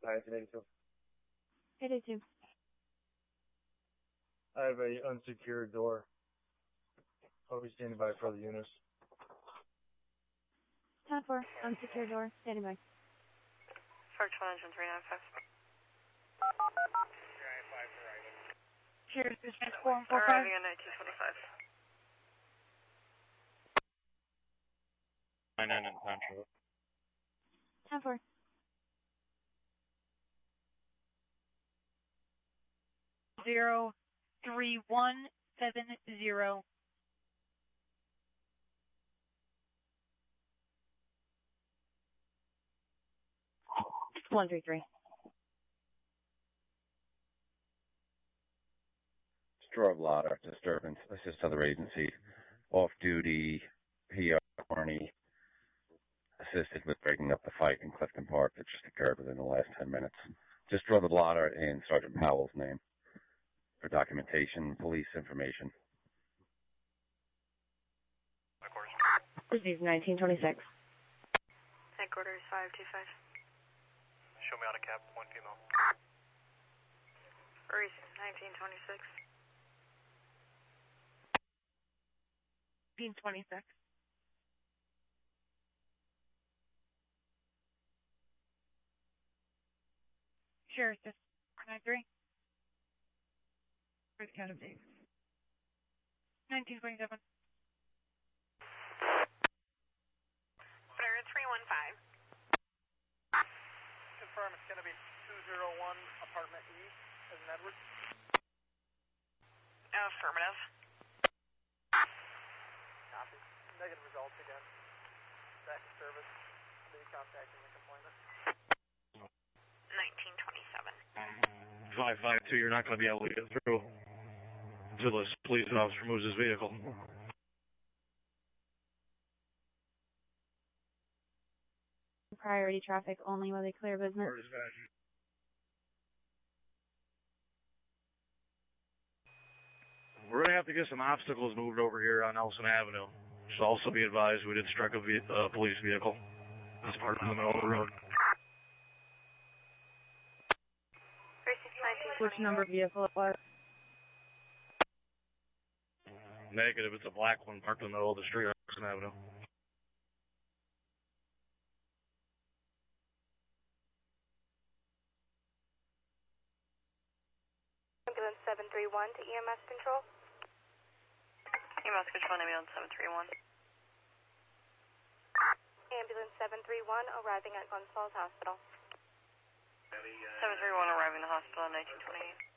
1982. 882. I have a unsecured door. I'll be standing by for the units. 10-4, unsecured door, standing by. Search 1 engine 395. 395 arriving. Cheers, dispatch 4 and 4 Arriving at 1925. 99 and Contra. 10-4. Zero 3170. 133. Drug blotter disturbance. Assist other agency. Off duty. PR Arnie assisted with breaking up the fight in Clifton Park that just occurred within the last 10 minutes. Just draw the blotter in Sergeant Powell's name for documentation, police information. Received 1926. Headquarters 525. Show me out a cab, 1 female. Receive 1926. 1926. Sheriff's District 93. For the count of days. 1927. Flare 315. Confirm it's going to be 201 apartment E, as in Edwards. Affirmative. Copy. Negative results again. Back to service. Be contacting the complainant. 1927. 552, you're not going to be able to get through until this police officer moves his vehicle. Priority traffic only while they clear business. We're going to have to get some obstacles moved over here on Nelson Avenue. Should also be advised we did strike a police vehicle. That's parked in the middle of the road. Which number vehicle it was? Negative, it's a black one parked in the middle of the street on Nelson Avenue. Ambulance 731 to EMS control. EMS control, ambulance 731. Ambulance 731 arriving at Glens Falls Hospital. 731 arriving at the hospital in 1928.